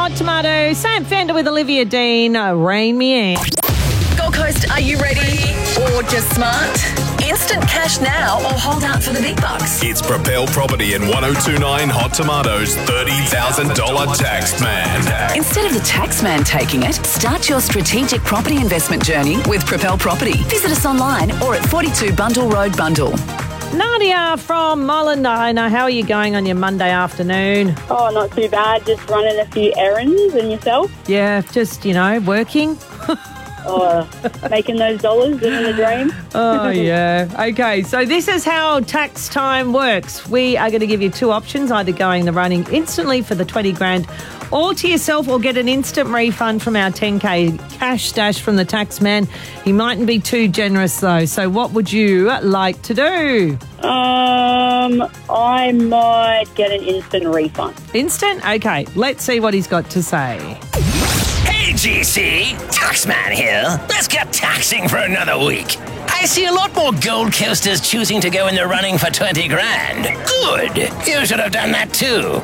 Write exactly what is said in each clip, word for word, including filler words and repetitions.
Hot Tomato. Sam Fender with Olivia Dean. Uh, Rain Me In. Gold Coast, are you ready or just smart? Instant cash now or hold out for the big bucks. It's Propel Property and ten twenty-nine Hot Tomatoes thirty thousand dollars tax man. Instead of the tax man taking it, start your strategic property investment journey with Propel Property. Visit us online or at forty-two Bundle Road, Bundle. Nadia from Mollendina. How are you going on your Monday afternoon? Oh, not too bad. Just running a few errands. And yourself? Yeah, just, you know, working. Oh, making those dollars, living the dream. Oh, yeah. Okay, so this is how tax time works. We are going to give you two options, either going the running instantly for the twenty grand all to yourself or get an instant refund from our ten K cash stash from the tax man. He mightn't be too generous, though. So what would you like to do? Um, I might get an instant refund. Instant? Okay, let's see what he's got to say. Hey, G C, Taxman here. Let's get taxing for another week. I see a lot more Gold Coasters choosing to go in the running for twenty grand. Good. You should have done that too.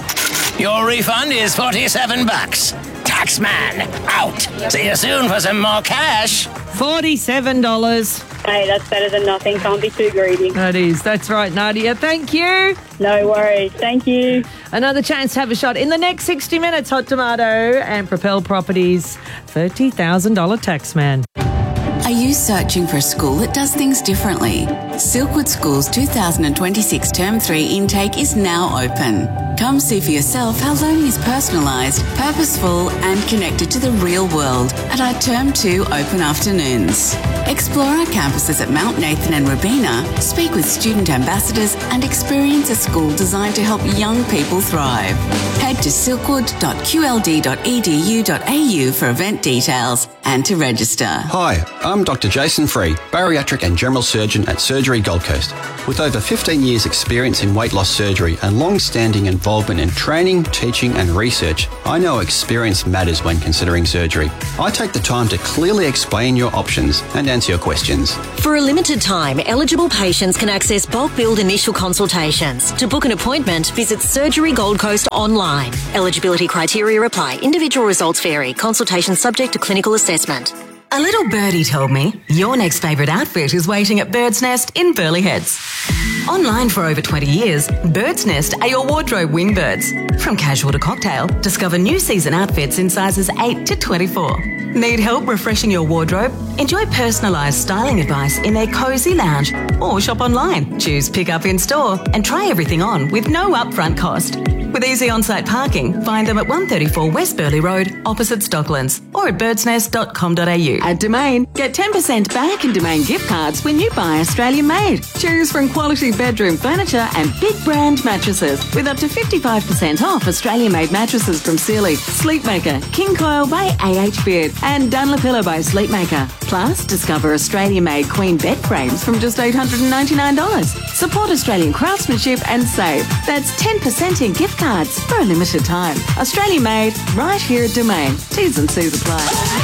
Your refund is forty-seven bucks. Taxman, out. See you soon for some more cash. forty-seven dollars. Hey, that's better than nothing. Can't be too greedy. That is. That's right, Nadia. Thank you. No worries. Thank you. Another chance to have a shot in the next sixty minutes, Hot Tomato and Propel Properties thirty thousand dollars tax man. Are you searching for a school that does things differently? Silkwood School's two thousand twenty-six Term three intake is now open. Come see for yourself how learning is personalised, purposeful and connected to the real world at our Term two open afternoons. Explore our campuses at Mount Nathan and Robina, speak with student ambassadors and experience a school designed to help young people thrive. Head to silkwood dot q l d dot e d u dot a u for event details and to register. Hi, I'm Doctor Jason Free, bariatric and general surgeon at Surgery Gold Coast. With over fifteen years experience in weight loss surgery and long-standing involvement in training, teaching and research, I know experience matters when considering surgery. I take the time to clearly explain your options and answer your questions. For a limited time, eligible patients can access bulk billed initial consultations. To book an appointment, visit Surgery Gold Coast online. Eligibility criteria apply. Individual results vary. Consultation subject to clinical assessment. A little birdie told me your next favourite outfit is waiting at Bird's Nest in Burleigh Heads. Online for over twenty years, Bird's Nest are your wardrobe wingbirds. From casual to cocktail, discover new season outfits in sizes eight to twenty-four. Need help refreshing your wardrobe? Enjoy personalised styling advice in their cosy lounge or shop online. Choose pick up in store and try everything on with no upfront cost. With easy on-site parking, find them at one thirty-four West Burleigh Road, opposite Stocklands, or at birds nest dot com dot a u. At Domain, get ten percent back in Domain gift cards when you buy Australian made. Choose from quality bedroom furniture and big brand mattresses with up to fifty-five percent off Australian made mattresses from Sealy, Sleepmaker, King Coil by A H Beard, and Dunlopillow by Sleepmaker. Plus, discover Australian made queen bed frames from just eight hundred ninety-nine dollars. Support Australian craftsmanship and save. That's ten percent in gift cards for a limited time. Australian made, right here at Domain. T's and C's apply.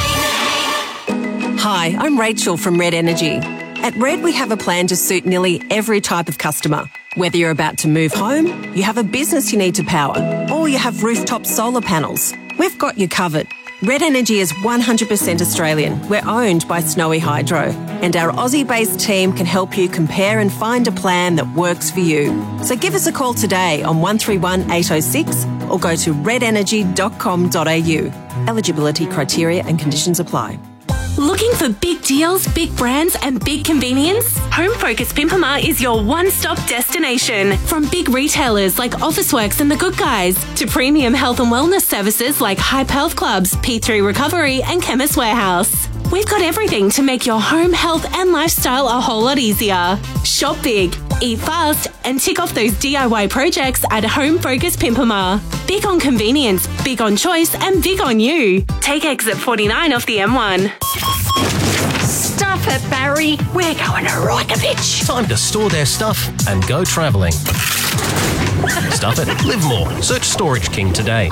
Hi, I'm Rachel from Red Energy. At Red, we have a plan to suit nearly every type of customer. Whether you're about to move home, you have a business you need to power, or you have rooftop solar panels, we've got you covered. Red Energy is one hundred percent Australian. We're owned by Snowy Hydro, and our Aussie-based team can help you compare and find a plan that works for you. So give us a call today on one three one eight oh six or go to red energy dot com dot a u. Eligibility criteria and conditions apply. Looking for big deals, big brands and big convenience? Home Focus Pimpama is your one-stop destination. From big retailers like Officeworks and The Good Guys to premium health and wellness services like Hype Health Clubs, P three Recovery and Chemist Warehouse. We've got everything to make your home, health and lifestyle a whole lot easier. Shop big, eat fast and tick off those D I Y projects at Home Focus Pimpama. Big on convenience, big on choice and big on you. Take exit forty-nine off the M one. Stop it, Barry. We're going to rock a bitch. Time to store their stuff and go travelling. Stuff it, live more. Search Storage King today.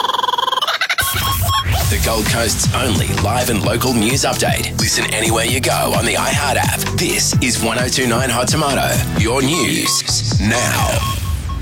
The Gold Coast's only live and local news update. Listen anywhere you go on the iHeart app. This is ten twenty-nine Hot Tomato. Your news now.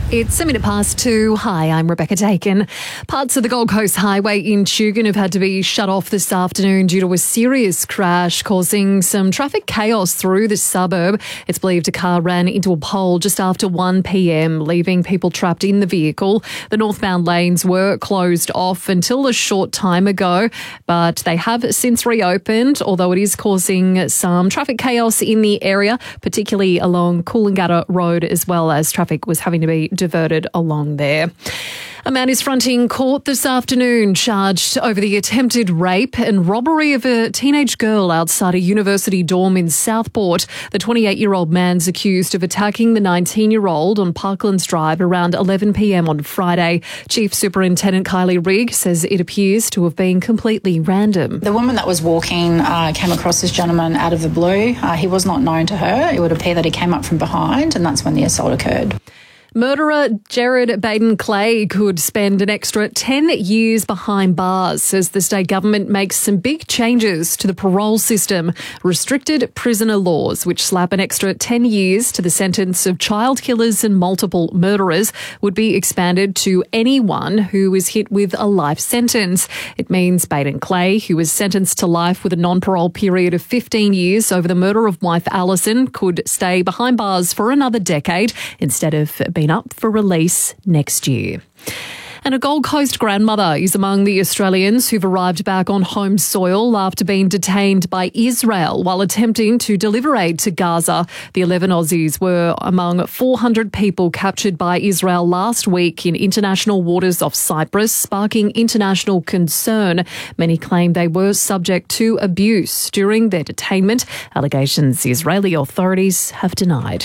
It's a minute past two. Hi, I'm Rebecca Dakin. Parts of the Gold Coast Highway in Tugun have had to be shut off this afternoon due to a serious crash causing some traffic chaos through the suburb. It's believed a car ran into a pole just after one p.m, leaving people trapped in the vehicle. The northbound lanes were closed off until a short time ago, but they have since reopened, although it is causing some traffic chaos in the area, particularly along Coolangatta Road, as well as traffic was having to be diverted along there. A man is fronting court this afternoon, charged over the attempted rape and robbery of a teenage girl outside a university dorm in Southport. The twenty-eight-year-old man's accused of attacking the nineteen-year-old on Parklands Drive around eleven p.m. on Friday. Chief Superintendent Kylie Rigg says it appears to have been completely random. The woman that was walking uh, came across this gentleman out of the blue. Uh, he was not known to her. It would appear that he came up from behind, and that's when the assault occurred. Murderer Jared Baden-Clay could spend an extra ten years behind bars as the state government makes some big changes to the parole system. Restricted prisoner laws, which slap an extra ten years to the sentence of child killers and multiple murderers, would be expanded to anyone who is hit with a life sentence. It means Baden-Clay, who was sentenced to life with a non-parole period of fifteen years over the murder of wife Alison, could stay behind bars for another decade instead of being up for release next year. And a Gold Coast grandmother is among the Australians who've arrived back on home soil after being detained by Israel while attempting to deliver aid to Gaza. The eleven Aussies were among four hundred people captured by Israel last week in international waters off Cyprus, sparking international concern. Many claim they were subject to abuse during their detainment, allegations the Israeli authorities have denied.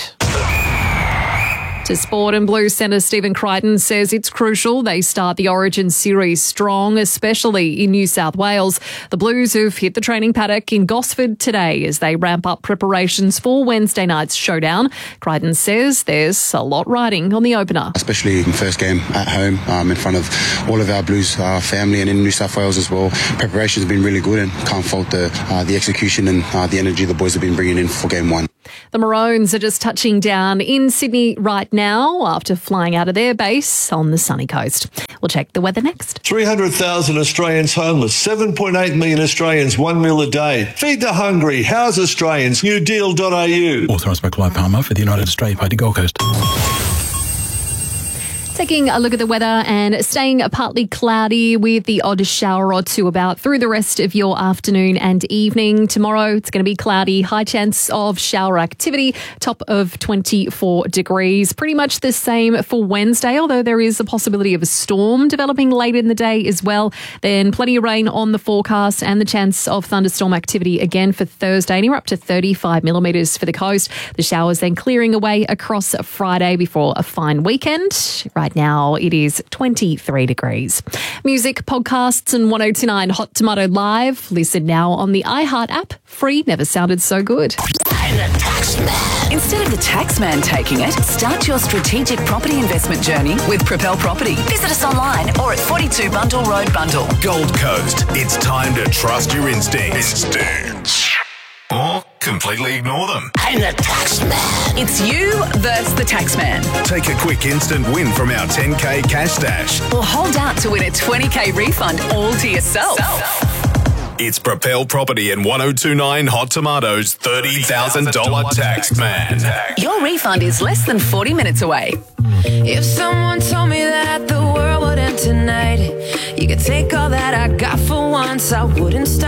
To sport, and Blues centre Stephen Crichton says it's crucial they start the Origin series strong, especially in New South Wales. The Blues have hit the training paddock in Gosford today as they ramp up preparations for Wednesday night's showdown. Crichton says there's a lot riding on the opener. Especially in the first game at home, um, in front of all of our Blues uh, family and in New South Wales as well. Preparation's been really good and can't fault the, uh, the execution and uh, the energy the boys have been bringing in for game one. The Maroons are just touching down in Sydney right now after flying out of their base on the sunny coast. We'll check the weather next. three hundred thousand Australians homeless, seven point eight million Australians, one meal a day. Feed the hungry, house Australians, new deal dot a u. Authorised by Clive Palmer for the United Australia Party Gold Coast. Taking a look at the weather and staying partly cloudy with the odd shower or two about through the rest of your afternoon and evening. Tomorrow it's going to be cloudy, high chance of shower activity, top of twenty-four degrees. Pretty much the same for Wednesday, although there is a possibility of a storm developing late in the day as well. Then plenty of rain on the forecast and the chance of thunderstorm activity again for Thursday, anywhere up to thirty-five millimetres for the coast. The showers then clearing away across Friday before a fine weekend. Right now it is twenty-three degrees. Music, podcasts and one oh two nine Hot Tomato Live. Listen now on the iHeart app. Free, never sounded so good. Instead of the taxman taking it, start your strategic property investment journey with Propel Property. Visit us online or at forty-two Bundle Road Bundle. Gold Coast, it's time to trust your instincts. Instincts. Or completely ignore them. I'm the taxman. It's you versus the taxman. Take a quick instant win from our ten K cash stash. Or hold out to win a twenty K refund all to yourself. It's Propel Property and one oh two nine Hot Tomatoes thirty thousand dollars tax man. Your refund is less than forty minutes away. If someone told me that the world would end tonight, you could take all that I got for once, I wouldn't stop.